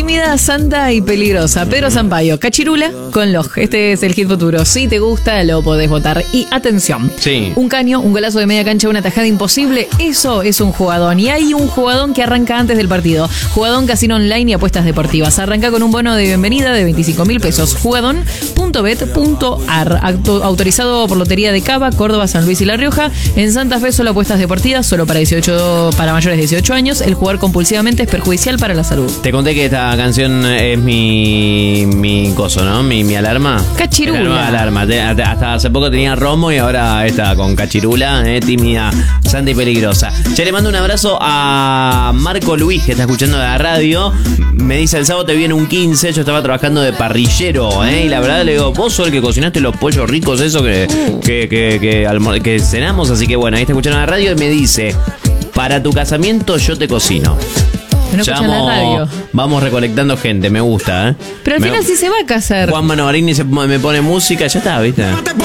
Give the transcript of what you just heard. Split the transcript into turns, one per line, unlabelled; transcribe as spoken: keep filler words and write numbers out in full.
Tímida, santa y peligrosa. Pedro Sampaio, Cachirula con Loj. Este es el hit futuro. Si te gusta, lo podés votar. Y atención.
Sí.
Un caño, un golazo de media cancha, una tajada imposible. Eso es un jugadón. Y hay un jugadón que arranca antes del partido. Jugadón casino online y apuestas deportivas. Arranca con un bono de bienvenida de veinticinco mil pesos. Jugadón punto bet punto ar. Autorizado por Lotería de Cava, Córdoba, San Luis y La Rioja. En Santa Fe solo apuestas deportivas, solo para dieciocho, para mayores de dieciocho años. El jugar compulsivamente es perjudicial para la salud.
Te conté que esta canción es mi mi coso, ¿no? Mi, mi alarma.
Cachirula.
La nueva alarma. Hasta hace poco tenía Romo y ahora está con Cachirula, eh, tímida, santa y peligrosa. Che, le mando un abrazo a Marco Luis, que está escuchando la radio. Me dice, el sábado te viene un quince, yo estaba trabajando de parrillero, ¿eh? Y la verdad le digo, vos sos el que cocinaste los pollos ricos, eso que, que, que, que, almo- que cenamos. Así que bueno, ahí está escuchando la radio y me dice, para tu casamiento yo te cocino.
No
Ya
escuchan la
vamos,
radio.
vamos recolectando gente, me gusta, ¿eh?
Pero al
Me-
final sí se va a casar.
Juan Manovarini se, me pone música, ya está, ¿viste?